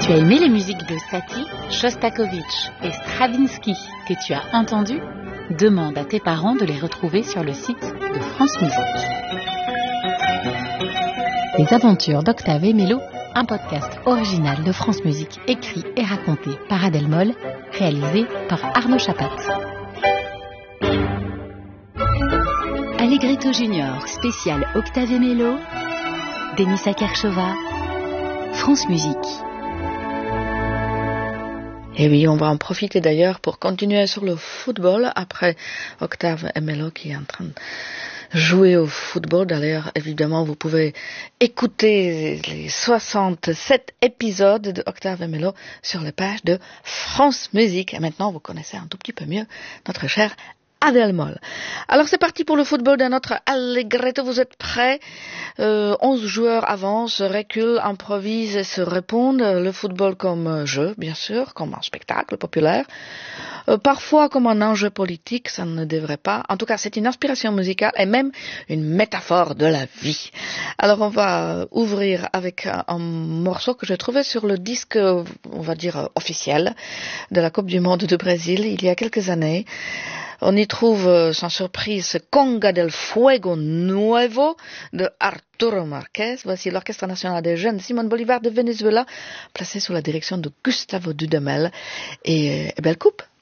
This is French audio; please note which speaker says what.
Speaker 1: Tu as aimé les musiques de Satie, Shostakovich et Stravinsky que tu as entendues? Demande à tes parents de les retrouver sur le site de France Musique. Les aventures d'Octave et Mélo, un podcast original de France Musique écrit et raconté par Adèle Moll, réalisé par Arnaud Chapat. Allegretto Junior, spécial Octave et Mélo, Denisa Kershova, France Musique.
Speaker 2: Et oui, on va en profiter d'ailleurs pour continuer sur le football après Octave et Mélo qui est en train de jouer au football. D'ailleurs, évidemment, vous pouvez écouter les 67 épisodes de Octave et Mélo sur les pages de France Musique. Et maintenant, vous connaissez un tout petit peu mieux notre chère Adèle Moll. Alors c'est parti pour le football de notre Allegretto, vous êtes prêts? 11 joueurs avancent, reculent, improvisent et se répondent. Le football comme jeu, bien sûr, comme un spectacle populaire. Parfois comme un enjeu politique, ça ne devrait pas. En tout cas, c'est une inspiration musicale et même une métaphore de la vie. Alors on va ouvrir avec un morceau que j'ai trouvé sur le disque, on va dire, officiel de la Coupe du Monde du Brésil il y a quelques années. On y trouve, sans surprise, Conga del Fuego Nuevo de Arturo Marquez. Voici l'Orchestre National des Jeunes Simón Bolívar de Venezuela, placé sous la direction de Gustavo Dudamel. Et belle coupe!